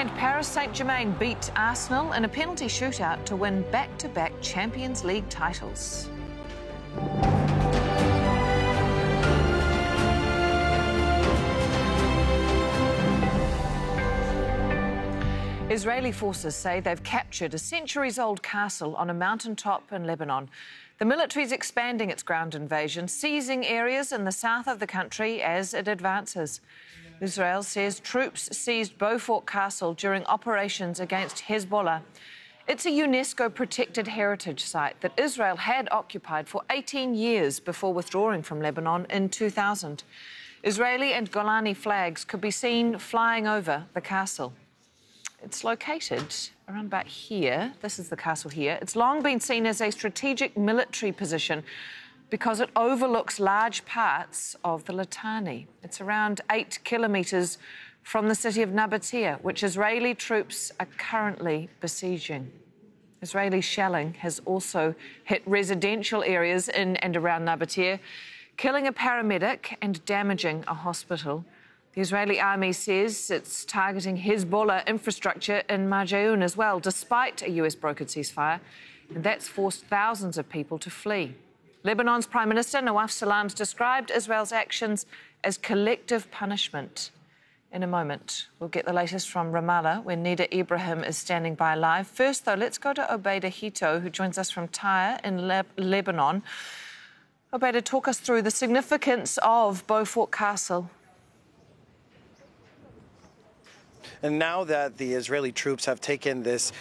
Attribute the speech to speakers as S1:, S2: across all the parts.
S1: And Paris Saint-Germain beat Arsenal in a penalty shootout to win back-to-back Champions League titles. Israeli forces say they've captured a centuries-old castle on a mountaintop in Lebanon. The military is expanding its ground invasion, seizing areas in the south of the country as it advances. Israel says troops seized Beaufort Castle during operations against Hezbollah. It's a UNESCO-protected heritage site that Israel had occupied for 18 years before withdrawing from Lebanon in 2000. Israeli and Golani flags could be seen flying over the castle. It's located around about here. This is the castle here. It's long been seen as a strategic military position because it overlooks large parts of the Litani. It's around 8 kilometres from the city of Nabatea, which Israeli troops are currently besieging. Israeli shelling has also hit residential areas in and around Nabatea, killing a paramedic and damaging a hospital. The Israeli army says it's targeting Hezbollah infrastructure in Marjayoun as well, despite a US-brokered ceasefire, and that's forced thousands of people to flee. Lebanon's Prime Minister Nawaf Salam's described Israel's actions as collective punishment. In a moment, we'll get the latest from Ramallah, where Nida Ibrahim is standing by live. First, though, let's go to Obaida Hito, who joins us from Tyre in Lebanon. Obaida, talk us through the significance of Beaufort Castle.
S2: And now that the Israeli troops have taken this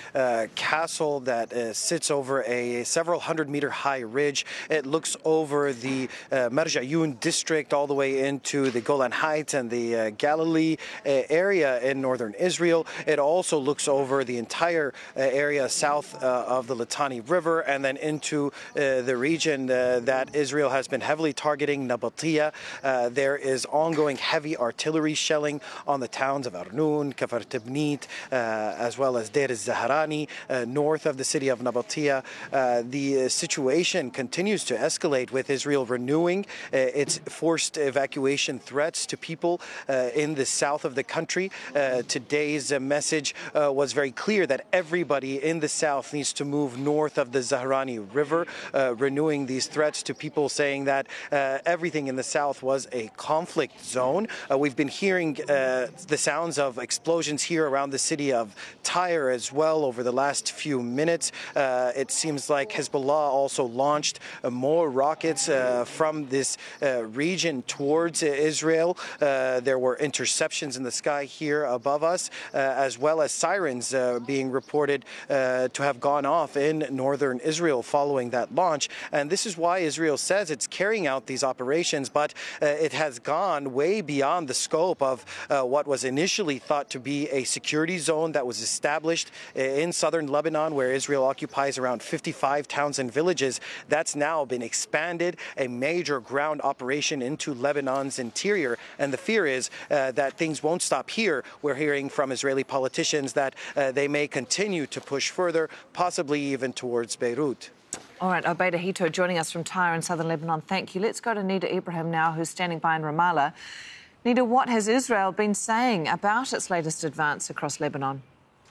S2: castle that sits over a several hundred-meter high ridge, it looks over the Marjayoun district all the way into the Golan Heights and the Galilee area in northern Israel. It also looks over the entire area south of the Litani River and then into the region that Israel has been heavily targeting, Nabatea. There is ongoing heavy artillery shelling on the towns of Arnoun, Kafar Tibnit, as well as Deir al-Zahrani, north of the city of Nabatea. The situation continues to escalate, with Israel renewing its forced evacuation threats to people in the south of the country. Today's message was very clear that everybody in the south needs to move north of the Zahrani River, renewing these threats to people, saying that everything in the south was a conflict zone. We've been hearing the sounds of explosions here around the city of Tyre as well over the last few minutes. It seems like Hezbollah also launched more rockets from this region towards Israel. There were interceptions in the sky here above us, as well as sirens being reported to have gone off in northern Israel following that launch. And this is why Israel says it's carrying out these operations, but it has gone way beyond the scope of what was initially thought to be a security zone that was established in southern Lebanon, where Israel occupies around 55 towns and villages. That's now been expanded, a major ground operation into Lebanon's interior. And the fear is that things won't stop here. We're hearing from Israeli politicians that they may continue to push further, possibly even towards Beirut.
S1: All right, Obaida Hito joining us from Tyre in southern Lebanon. Thank you. Let's go to Nida Ibrahim now, who's standing by in Ramallah. Nida, what has Israel been saying about its latest advance across Lebanon?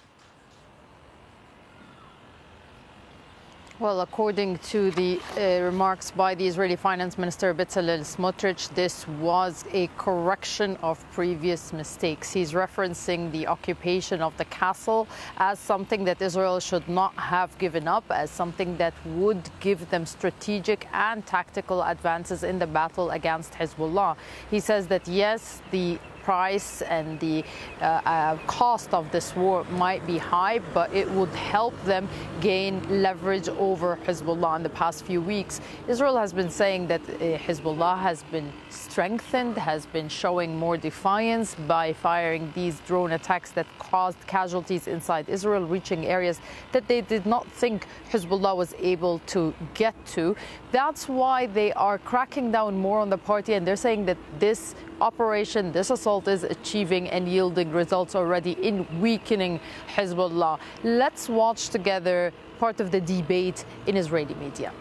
S3: Well, according to the remarks by the Israeli Finance Minister Bezalel Smotrich, this was a correction of previous mistakes. He's referencing the occupation of the castle as something that Israel should not have given up, as something that would give them strategic and tactical advances in the battle against Hezbollah. He says that, yes, the price and the cost of this war might be high, but it would help them gain leverage over Hezbollah. In the past few weeks, Israel has been saying that Hezbollah has been strengthened, has been showing more defiance by firing these drone attacks that caused casualties inside Israel, reaching areas that they did not think Hezbollah was able to get to. That's why they are cracking down more on the party, and they're saying that this operation, this assault is achieving and yielding results already in weakening Hezbollah. Let's watch together part of the debate in Israeli media.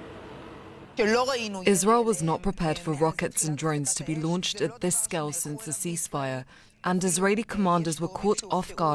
S4: Israel was not prepared for rockets and drones to be launched at this scale since the ceasefire, and Israeli commanders were caught off guard